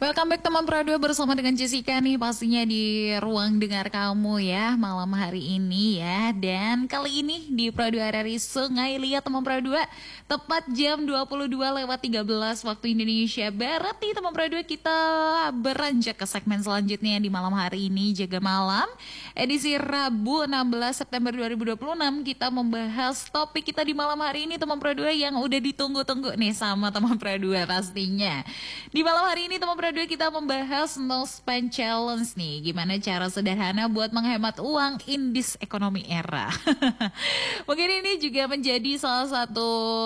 Welcome back teman Pro 2 bersama dengan Jessica nih pastinya di ruang dengar kamu ya malam hari ini ya. Dan kali ini di Pro 2 RRI Sungai Liat teman Pro 2 tepat jam 22:13 waktu Indonesia Barat nih teman Pro 2, kita beranjak ke segmen selanjutnya di malam hari ini, Jaga Malam edisi Rabu 16 September 2026. Kita membahas topik kita di malam hari ini teman Pro 2 yang udah ditunggu-tunggu nih sama teman Pro 2 pastinya. Di malam hari ini teman Pro 2 kita membahas no spend challenge nih. Gimana cara sederhana buat menghemat uang in this economy era. Mungkin ini juga menjadi salah satu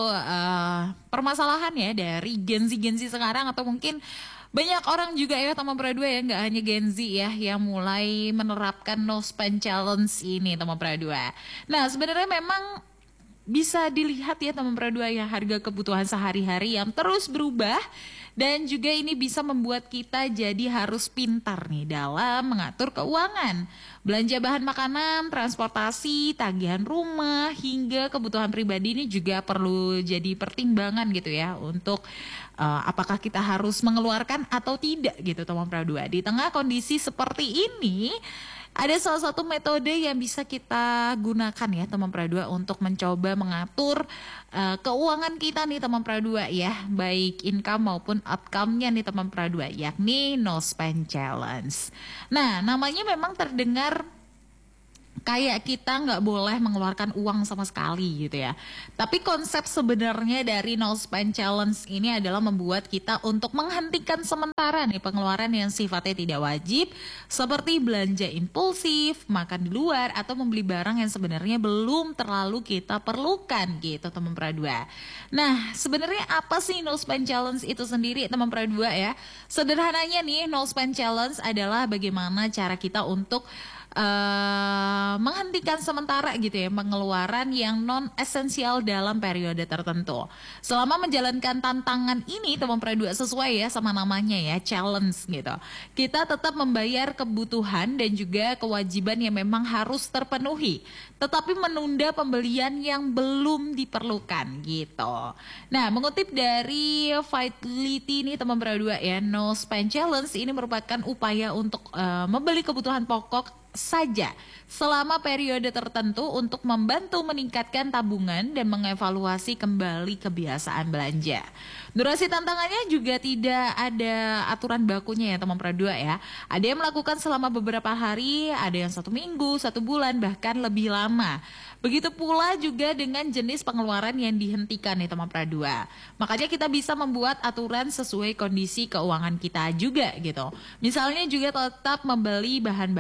permasalahan ya dari Gen Z sekarang, atau mungkin banyak orang juga ya teman Pro 2 ya, nggak hanya Gen Z ya yang mulai menerapkan no spend challenge ini teman Pro 2. Nah sebenarnya memang bisa dilihat ya teman Pro 2 ya, harga kebutuhan sehari-hari yang terus berubah. Dan juga ini bisa membuat kita jadi harus pintar nih dalam mengatur keuangan. Belanja bahan makanan, transportasi, tagihan rumah, hingga kebutuhan pribadi ini juga perlu jadi pertimbangan gitu ya. Untuk apakah kita harus mengeluarkan atau tidak gitu teman Pro 2. Di tengah kondisi seperti ini, ada salah satu metode yang bisa kita gunakan ya teman Pro 2 untuk mencoba mengatur keuangan kita nih teman Pro 2 ya, baik income maupun outcome-nya nih teman Pro 2, yakni no spend challenge. Nah namanya memang terdengar kayak kita nggak boleh mengeluarkan uang sama sekali gitu ya. Tapi konsep sebenarnya dari no spend challenge ini adalah membuat kita untuk menghentikan sementara nih pengeluaran yang sifatnya tidak wajib, seperti belanja impulsif, makan di luar, atau membeli barang yang sebenarnya belum terlalu kita perlukan gitu teman Pro 2. Nah sebenarnya apa sih no spend challenge itu sendiri teman Pro 2 ya? Sederhananya nih, no spend challenge adalah bagaimana cara kita untuk menghentikan sementara gitu ya pengeluaran yang non esensial dalam periode tertentu. Selama menjalankan tantangan ini teman Pro 2, sesuai ya sama namanya ya, challenge gitu, kita tetap membayar kebutuhan dan juga kewajiban yang memang harus terpenuhi, tetapi menunda pembelian yang belum diperlukan gitu. Nah mengutip dari Vitality nih teman Pro 2 ya, no spend challenge ini merupakan upaya untuk membeli kebutuhan pokok saja selama periode tertentu untuk membantu meningkatkan tabungan dan mengevaluasi kembali kebiasaan belanja. Durasi tantangannya juga tidak ada aturan bakunya ya teman Pro 2 ya. Ada yang melakukan selama beberapa hari, ada yang 1 minggu, 1 bulan, bahkan lebih lama. Begitu pula juga dengan jenis pengeluaran yang dihentikan nih teman Pro 2. Makanya kita bisa membuat aturan sesuai kondisi keuangan kita juga gitu. Misalnya juga tetap membeli bahan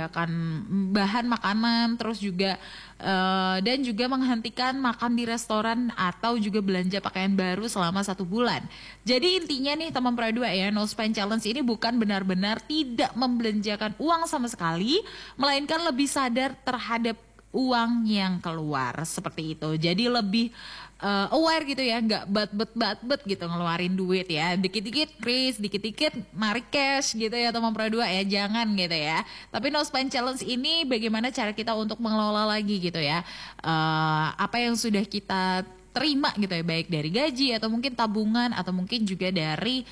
makanan, terus juga dan juga menghentikan makan di restoran atau juga belanja pakaian baru selama 1 bulan. Jadi intinya nih teman Pro 2 ya, no spend challenge ini bukan benar-benar tidak membelanjakan uang sama sekali, melainkan lebih sadar terhadap uang yang keluar seperti itu. Jadi lebih aware gitu ya, nggak bat gitu ngeluarin duit ya, dikit-dikit kris, dikit-dikit narik cash gitu ya teman Pro 2 ya, jangan gitu ya. Tapi no spend challenge ini bagaimana cara kita untuk mengelola lagi gitu ya, apa yang sudah kita terima gitu ya, baik dari gaji atau mungkin tabungan atau mungkin juga dari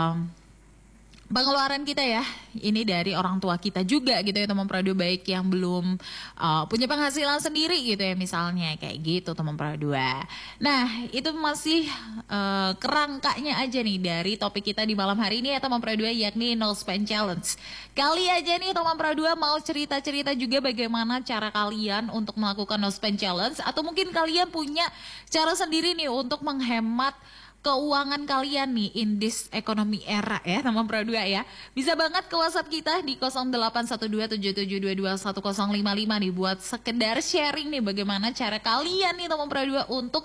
pengeluaran kita ya, ini dari orang tua kita juga gitu ya teman Pro 2, baik yang belum punya penghasilan sendiri gitu ya misalnya, kayak gitu teman Pro 2. Nah itu masih kerangkanya aja nih dari topik kita di malam hari ini ya teman Pro 2, yakni no spend challenge. Kali aja nih teman Pro 2 mau cerita-cerita juga bagaimana cara kalian untuk melakukan no spend challenge, atau mungkin kalian punya cara sendiri nih untuk menghemat keuangan kalian nih in this economy era ya teman Pro 2 ya. Bisa banget ke WhatsApp kita di 081277221055 nih buat sekedar sharing nih bagaimana cara kalian nih teman Pro 2 untuk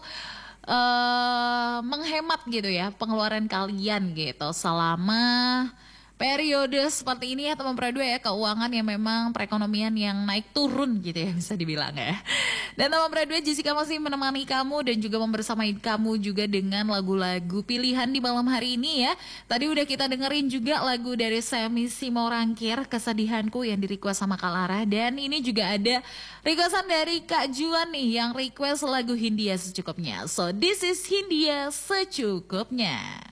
menghemat gitu ya pengeluaran kalian gitu selama periode seperti ini ya teman Pro 2 ya, keuangan yang memang perekonomian yang naik turun gitu ya bisa dibilang ya. Dan teman Pro 2, Jessica masih menemani kamu dan juga membersamai kamu juga dengan lagu-lagu pilihan di malam hari ini ya. Tadi udah kita dengerin juga lagu dari Semi Simorangkir, Kesedihanku, yang di-request sama Kak Lara. Dan ini juga ada requestan dari Kak Juan nih yang request lagu Hindia Secukupnya. So this is Hindia Secukupnya.